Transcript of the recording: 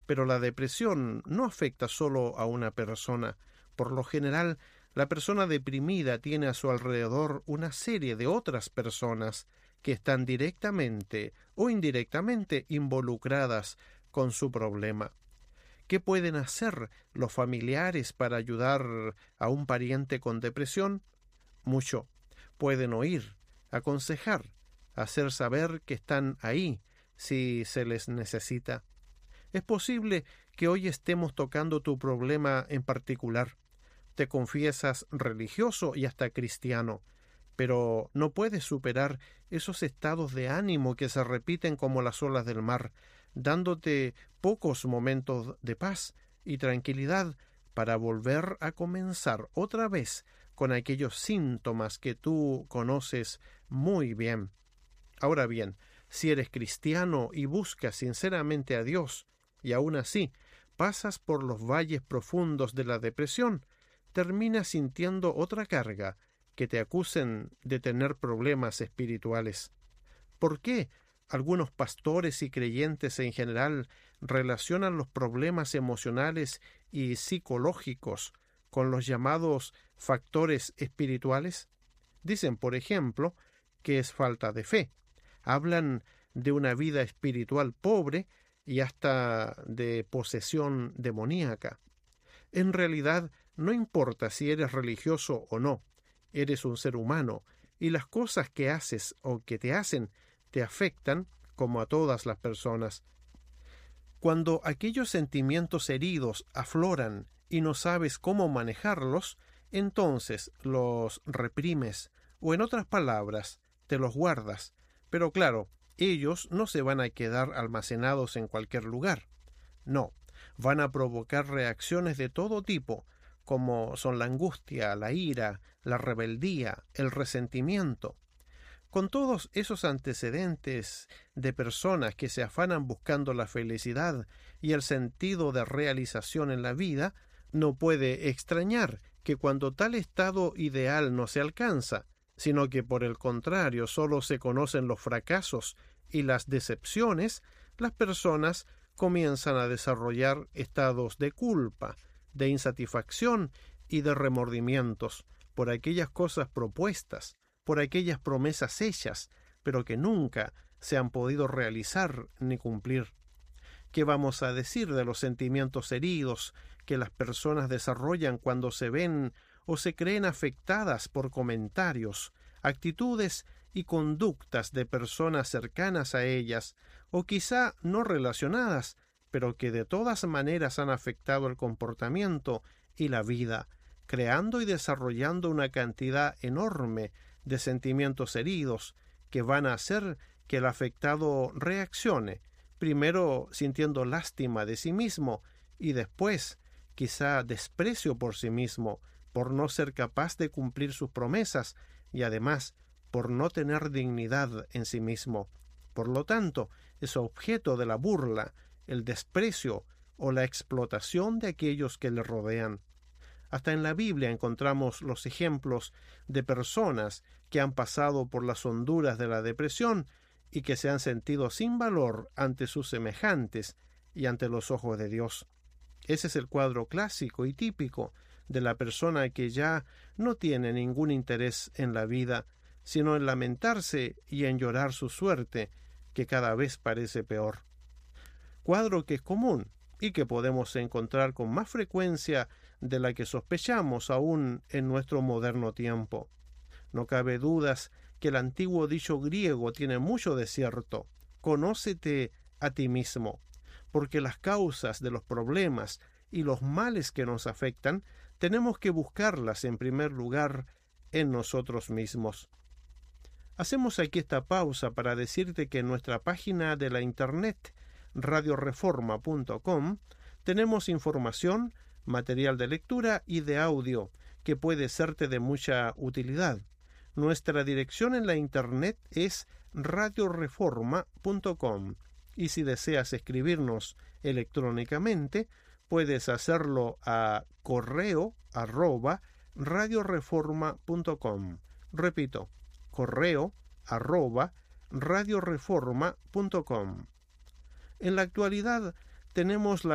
Pero la depresión no afecta solo a una persona. Por lo general, la persona deprimida tiene a su alrededor una serie de otras personas que están directamente o indirectamente involucradas con su problema. ¿Qué pueden hacer los familiares para ayudar a un pariente con depresión? Mucho. Pueden oír, aconsejar, hacer saber que están ahí si se les necesita. Es posible que hoy estemos tocando tu problema en particular. Te confiesas religioso y hasta cristiano, pero no puedes superar esos estados de ánimo que se repiten como las olas del mar, dándote pocos momentos de paz y tranquilidad para volver a comenzar otra vez con aquellos síntomas que tú conoces muy bien. Ahora bien, si eres cristiano y buscas sinceramente a Dios, y aún así pasas por los valles profundos de la depresión, terminas sintiendo otra carga, que te acusen de tener problemas espirituales. ¿Por qué algunos pastores y creyentes en general relacionan los problemas emocionales y psicológicos con los llamados factores espirituales? Dicen, por ejemplo, que es falta de fe. Hablan de una vida espiritual pobre y hasta de posesión demoníaca. En realidad, no importa si eres religioso o no, eres un ser humano, y las cosas que haces o que te hacen te afectan como a todas las personas. Cuando aquellos sentimientos heridos afloran y no sabes cómo manejarlos, entonces los reprimes, o en otras palabras, te los guardas. Pero claro, ellos no se van a quedar almacenados en cualquier lugar. No, van a provocar reacciones de todo tipo, como son la angustia, la ira, la rebeldía, el resentimiento. Con todos esos antecedentes de personas que se afanan buscando la felicidad y el sentido de realización en la vida, no puede extrañar que cuando tal estado ideal no se alcanza, sino que por el contrario solo se conocen los fracasos y las decepciones, las personas comienzan a desarrollar estados de culpa, de insatisfacción y de remordimientos por aquellas cosas propuestas, por aquellas promesas hechas, pero que nunca se han podido realizar ni cumplir. ¿Qué vamos a decir de los sentimientos heridos que las personas desarrollan cuando se ven o se creen afectadas por comentarios, actitudes y conductas de personas cercanas a ellas, o quizá no relacionadas, pero que de todas maneras han afectado el comportamiento y la vida, creando y desarrollando una cantidad enorme de sentimientos heridos que van a hacer que el afectado reaccione, primero sintiendo lástima de sí mismo y después quizá desprecio por sí mismo, por no ser capaz de cumplir sus promesas y además por no tener dignidad en sí mismo. Por lo tanto, es objeto de la burla, el desprecio o la explotación de aquellos que le rodean. Hasta en la Biblia encontramos los ejemplos de personas que han pasado por las honduras de la depresión y que se han sentido sin valor ante sus semejantes y ante los ojos de Dios. Ese es el cuadro clásico y típico de la persona que ya no tiene ningún interés en la vida, sino en lamentarse y en llorar su suerte, que cada vez parece peor. Cuadro que es común y que podemos encontrar con más frecuencia de la que sospechamos aún en nuestro moderno tiempo. No cabe dudas que el antiguo dicho griego tiene mucho de cierto: conócete a ti mismo, porque las causas de los problemas y los males que nos afectan tenemos que buscarlas en primer lugar en nosotros mismos. Hacemos aquí esta pausa para decirte que en nuestra página de la internet radioreforma.com tenemos información, material de lectura y de audio que puede serte de mucha utilidad. Nuestra dirección en la internet es radioreforma.com y si deseas escribirnos electrónicamente puedes hacerlo a correo@radioreforma.com. Repito, correo@radioreforma.com. En la actualidad tenemos la